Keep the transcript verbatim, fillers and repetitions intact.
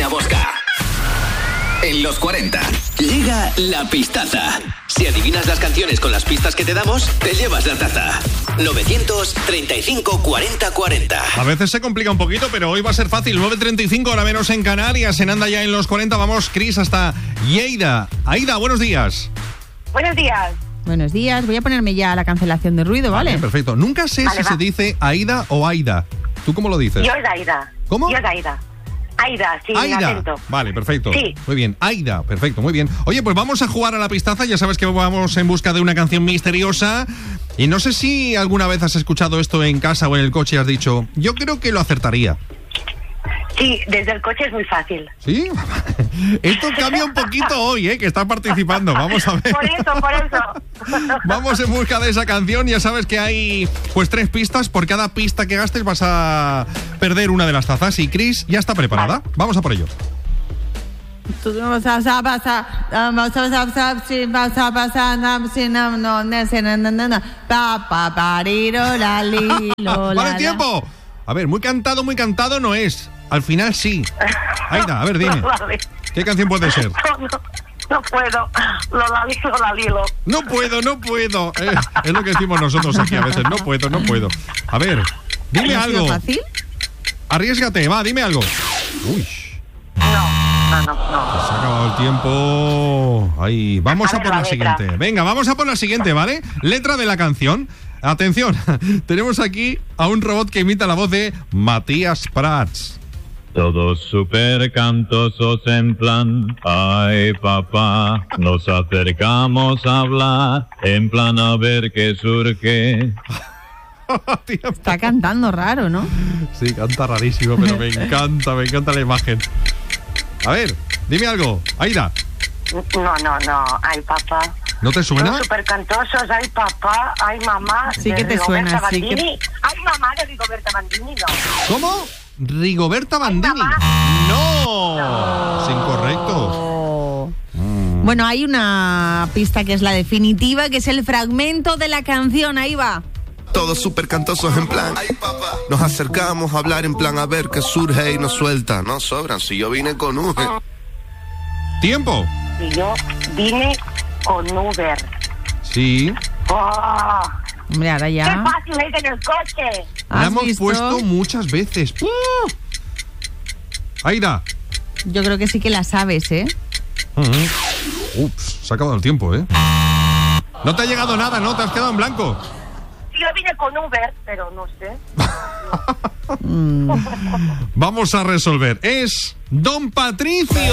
Marina Bosca. En los cuarenta, llega la pistaza. Si adivinas las canciones con las pistas que te damos, te llevas la taza. novecientos treinta y cinco, cuarenta, cuarenta. A veces se complica un poquito, pero hoy va a ser fácil. nueve treinta y cinco, hora menos en Canarias. En Anda ya en los cuarenta. Vamos, Cris, hasta Lleida. Aida, buenos días. Buenos días. Buenos días. Voy a ponerme ya la cancelación de ruido, ¿vale? Vale, perfecto. Nunca sé Vale, si va. se dice Aida o Aida. ¿Tú cómo lo dices? Yo es Aida. ¿Cómo? Yo es Aida. Aida, sí, Aida. acento. Vale, perfecto. Sí. Muy bien. Aida, perfecto, muy bien. Oye, pues vamos a jugar a la pistaza. Ya sabes que vamos en busca de una canción misteriosa. Y no sé si alguna vez has escuchado esto en casa o en el coche y has dicho, yo creo que lo acertaría. Sí, desde el coche es muy fácil. ¿Sí? Esto cambia un poquito hoy, ¿eh? Que está participando. Vamos a ver. Por eso, por eso. Vamos en busca de esa canción. Ya sabes que hay pues tres pistas. Por cada pista que gastes vas a perder una de las tazas. Y Cris ya está preparada. Vale. Vamos a por ello. Vale, tiempo. A ver, muy cantado, muy cantado no es. Al final sí. Aida, a ver, dime. Vale. ¿Qué canción puede ser? No, no, no puedo. Lola Lilo, Lola Lilo. No puedo, no puedo. Eh, es lo que decimos nosotros aquí a veces. No puedo, no puedo. A ver, dime ¿Ha sido algo. fácil? Arriésgate, va, dime algo. Uy, No, no, no, no. se ha acabado el tiempo. Ahí, vamos A a ver, por la la letra. siguiente. Venga, vamos a por la siguiente, ¿vale? Letra de la canción. Atención, tenemos aquí a un robot que imita la voz de Matías Prats. Todos súper cantosos en plan, ay papá, nos acercamos a hablar, en plan a ver qué surge. Está cantando raro, ¿no? Sí, canta rarísimo, pero me encanta, me encanta la imagen. A ver, dime algo, Aida. No, no, no. Ay, papá. ¿No te suena? Son súper cantosos. Ay, papá. Ay, mamá. Sí de que te Rigoberta suena, sí Bandini. Ay, mamá de Rigoberta Bandini, no. ¿Cómo? Rigoberta Bandini. mamá. No, es incorrecto. Oh. Bueno, hay una pista que es la definitiva, que es el fragmento de la canción. Ahí va. Todos súper cantosos en plan. Nos acercamos a hablar en plan a ver qué surge y nos suelta. No sobran, si yo vine con un... Tiempo. Y yo vine con Uber. Sí. ¡Oh! Hombre, ahora ¡Qué ya. fácil es en el coche! La ¿Has hemos visto? puesto muchas veces. ¡Uh! Aida. Yo creo que sí que la sabes, ¿eh? Uh-huh. Ups, se ha acabado el tiempo, ¿eh? No te ha llegado nada, ¿no? Te has quedado en blanco. Sí, yo vine con Uber, pero no sé. Vamos a resolver. Es Don Patricio.